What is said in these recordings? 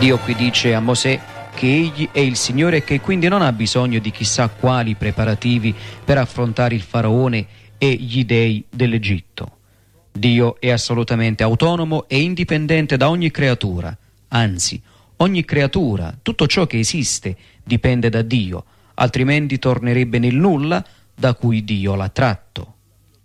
Dio qui dice a Mosè che egli è il Signore e che quindi non ha bisogno di chissà quali preparativi per affrontare il faraone e gli dei dell'Egitto. Dio è assolutamente autonomo e indipendente da ogni creatura, anzi, ogni creatura, tutto ciò che esiste, dipende da Dio, altrimenti tornerebbe nel nulla da cui Dio l'ha tratto.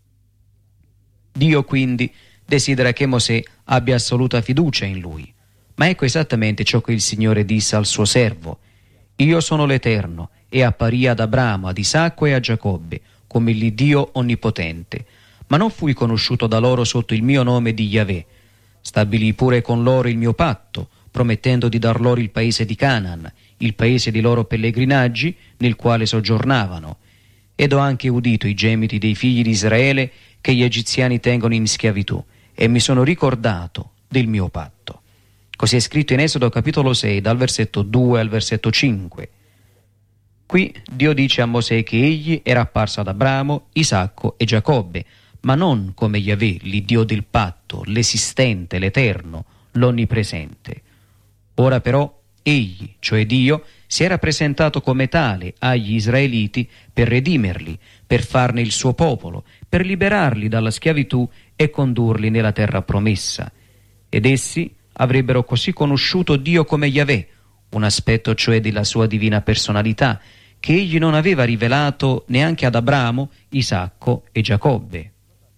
Dio quindi desidera che Mosè abbia assoluta fiducia in lui. Ma ecco esattamente ciò che il Signore disse al suo servo: «Io sono l'Eterno, e apparì ad Abramo, ad Isacco e a Giacobbe, come l'Iddio onnipotente. Ma non fui conosciuto da loro sotto il mio nome di Yahweh. Stabilì pure con loro il mio patto, promettendo di dar loro il paese di Canaan, il paese dei loro pellegrinaggi, nel quale soggiornavano. Ed ho anche udito i gemiti dei figli di Israele che gli egiziani tengono in schiavitù, e mi sono ricordato del mio patto». Così è scritto in Esodo capitolo 6, dal versetto 2 al versetto 5. Qui Dio dice a Mosè che egli era apparso ad Abramo, Isacco e Giacobbe, ma non come Yahweh, l'Iddio del patto, l'esistente, l'eterno, l'onnipresente. Ora però egli, cioè Dio, si era presentato come tale agli israeliti per redimerli, per farne il suo popolo, per liberarli dalla schiavitù e condurli nella terra promessa. Ed essi avrebbero così conosciuto Dio come Yahweh, un aspetto cioè della sua divina personalità, che egli non aveva rivelato neanche ad Abramo, Isacco e Giacobbe.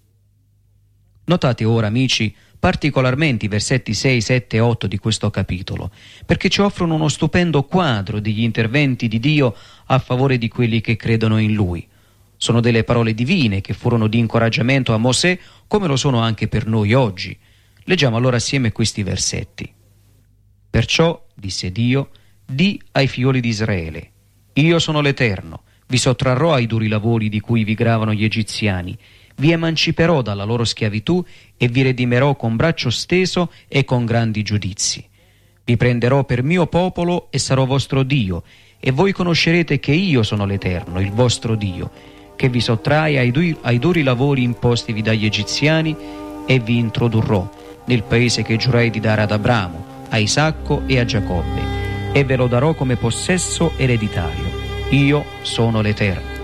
Notate ora, amici, particolarmente i versetti 6, 7 e 8 di questo capitolo, perché ci offrono uno stupendo quadro degli interventi di Dio a favore di quelli che credono in Lui. Sono delle parole divine che furono di incoraggiamento a Mosè, come lo sono anche per noi oggi. Leggiamo allora assieme questi versetti. «Perciò, disse Dio, di ai figlioli di Israele: io sono l'Eterno, vi sottrarrò ai duri lavori di cui vi gravano gli egiziani, vi emanciperò dalla loro schiavitù e vi redimerò con braccio steso e con grandi giudizi. Vi prenderò per mio popolo e sarò vostro Dio, e voi conoscerete che io sono l'Eterno, il vostro Dio, che vi sottrae ai duri lavori impostivi dagli egiziani, e vi introdurrò nel paese che giurai di dare ad Abramo, a Isacco e a Giacobbe, e ve lo darò come possesso ereditario. Io sono l'Eterno».